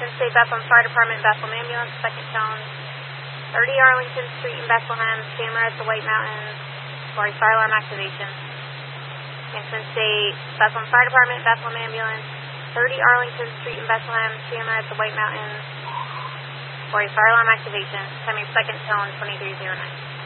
Twin State Bethlehem Fire Department, Bethlehem Ambulance, second tone, 30 Arlington Street in Bethlehem, camera at the White Mountains, Corey fire alarm activation. And Twin State Bethlehem Fire Department, Bethlehem Ambulance, 30 Arlington Street in Bethlehem, camera at the White Mountains, Corey fire alarm activation. Time your second tone, 2309.